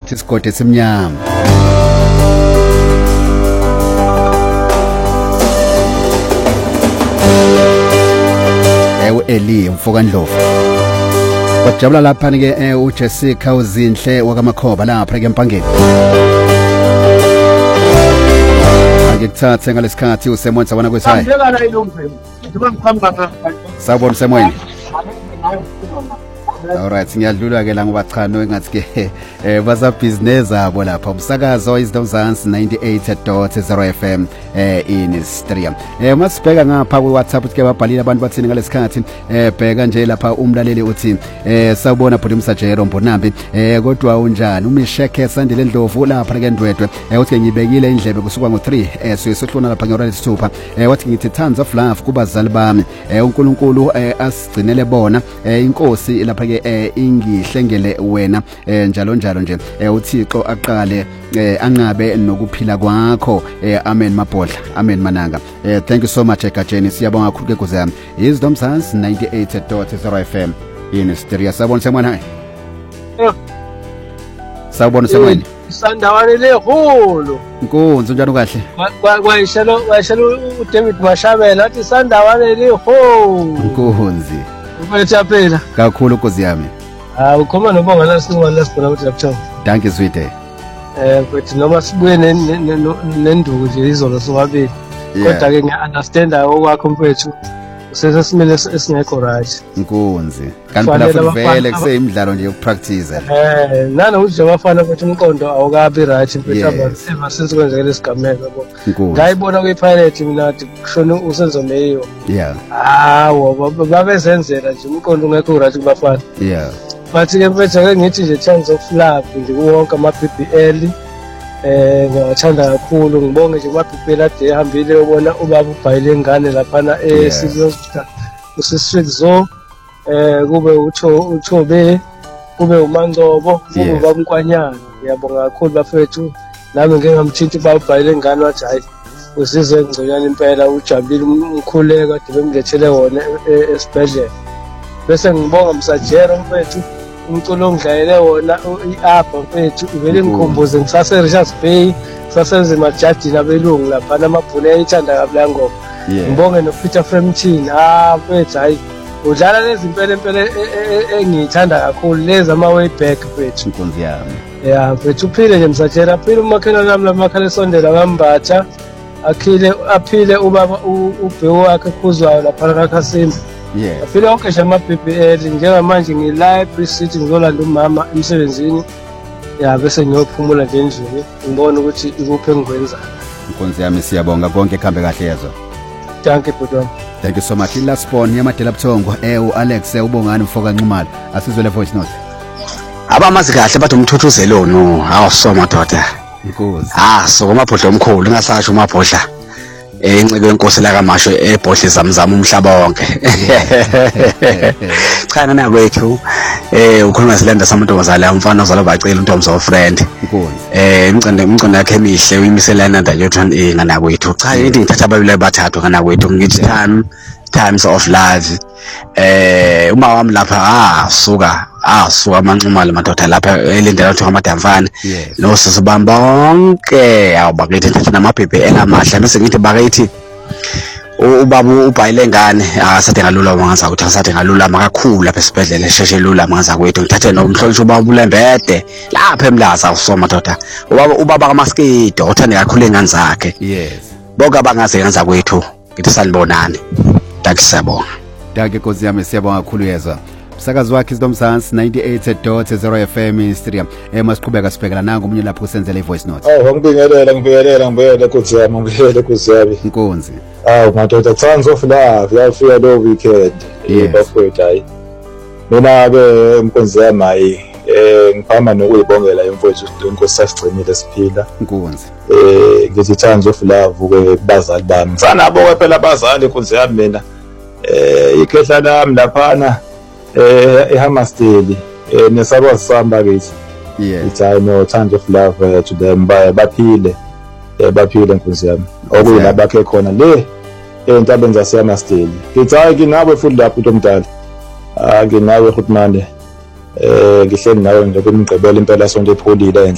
ngathi isigodi esimnyama. Eli mfoka Ndlovu wajabula lapha ke uJessica uzinhle wakamakhoba lapha ke empangeni. Akuthathe ngalesikhathi uSemoyeni sabona kweshayi. Sawubona Semoyeni. Alright, ngiyadlula ke la ngoba cha no engathi ke basa business abo lapha umsakazo iZintomzansi 98.0 FM in Striya. Masibheka ngapha ku WhatsApp ke babhalile abantu bathini ngalesikhathi bheka nje lapha umlaleli uthi sawubona bhuti Msajero Mbonambi kodwa unjani umisheke Sandile Ndlovu lapha ke Ndwedwe uthi ngibekile indlebe kusuka ngo3 siyohlona lapha ngehora lesithupha wathi ngithi tons of love kubazali bami uNkulunkulu asigcinele bona inkosi lapha ke ingihlengele wena njalo njalo nje uThixo aqale angabe nokuphila kwakho amen mabhodla amen mananga. Thank you so much Ekajeni siyabonga kakhulu ke kuzami iZintomzansi 98.0 FM in Striya. Sabona Semoyeni. Sabona Semoyeni. Sandawane leholo. Nkonzo njalo kahle. Wayishelo uDavid Mashabela athi sandawane leholo. Nkonzi. Ukwetha phela. Kakhulu nkosi yami. Ukhoma nobonga lasingwa lasibona ukuthi lapha. Thank you sweetie. Futhi noma sibuye nenduku nje izolo sobabili. Kodwa ke ngiya-understand okwakho mfethu. Usesesimele esingekho right. Nkonzi. Kanti phela futhi vele kuseyimidlalo nje yokupractice. Nanokuthi abafana ukuthi umqondo awukabi right mfethu abasema sizikwenzekele isigameko yabo. Ngayibona kwiPirate mina kushona usenzo meyo. Yeah. Hawo babezenzela nje umqondo ungekho right kubafana. Yeah. Bathi ke mfethu ake ngithi nje chance of love nje wonke ama-BBL ngiyathanda kakhulu ngibonge nje ama-BBL ade ehambile ubona ubaba ubhayile ingane laphana eSilo Hospital uSistrict Zoo kube uThobe kube uMangcobo kube ubaba Nkwanyana. Ngiyabonga kakhulu bafethu nami ngeke ngamthinta ubaba ubhayile ingane wathi hayi usizwe ngconyana impela ujabulile umkhuleko ade bemlethele wona esibhedlela. Bese ngibonga Msajero mfethu umculo ongidlayele wona iAbba mfethu uvele ngikhumbuze ngisase Richards Bay sasenze majajini abelungu lapha namabhunu ayithanda kabla ngoma. Ngibonge noPeter Fremthini mfethu hayi udlala lezi impela engiyithanda kakhulu lezi ama way back mfethu. Nkonzi yami. Yeah mfethu uphile nje Msajero aphile umakhelwane nami lamakhala esondela kambatha aphile ubaba ubhewu wakhe khuzwayo lapha kaKhasimba. Yeah. Aphile onke nje ama-BBL njengamanje ngi-library city ngizolanda umama emsebenzini. Ya bese ngiyophumula nje endlini ngibona ukuthi ikuphi engikwenzayo. Nkonzi yami siyabonga konke kuhambe kahle yazo. Thank you butwana. Thank you so much. Last phone yamadela Buthongo uAlex ubongani mfoka Nxumalo asizwe le voice note. Abamazi kahle bathi umthuthuzelo no awuso madoda. Nkosi. So kumabhodla omkhulu ngasasho umabhodla. Incebe yenkosi la kaMasho ebhodle zamzama umhlaba wonke. Cha nana kwethu ukhuluma silenda samantombazana umfana ozala bacela untombi friend. Nkosi. Imicendo yakhe emihle uyimiselana ndayothana ngana kwethu. Cha into ngithatha ababili bathathu ngana kwethu ngithi times of love. Uma wami lapha suka amanxumalo madoda lapha elindela ukuthi amadamfana nosisi bonke awubakithi ntatha nama-BBL amahle bese ngithi bakithi ubaba ubhayile ngane asathi ngalula mangaza ukuthi asathi ngalula makakhulu lapha esibhedlela esheshe lula mangaza kwethu ngithathe nomhlonishwa ubaba uLembede lapha eMlaza awusoma madoda ubaba kaMaskido othanda kakhulu ingane zakhe. Yes. Bonke abangaze yenza kwethu ngithi sanibonani. Siyabonga. Danke nkosi yami siyabonga kakhulu yezwa. Umsakazi wakhe iZintomzansi 98.0 FM in Striya. Masiqhubeka sibhekela nangu umunye lapho usenzele ivoice note. Ngibingelela nkosi yami ngibingelela nkosi yami. Nkonzi. Madoda tons of love yafika lo weekend. Bafowethu hayi. Mina ke nkosi yami hayi ngihamba nokuyibongela imfowethu inkosi sasigcinile siphila. Nkonzi. Ngithi tons of love ke bazali bami. Sanabo phela abazali nkosi yami mina. Ikhehla lami laphana eHamasteli nesakwazi samba kithi. It's I know tons of love to them baphile nkosi yami okuyilapha bakhe khona le entabeni zaseHamasteli. Ngithi hayi nginawe futhi lapho uMdala nginawe futhi manje ngihleli nawe nje kumgqibela impela sonto epholile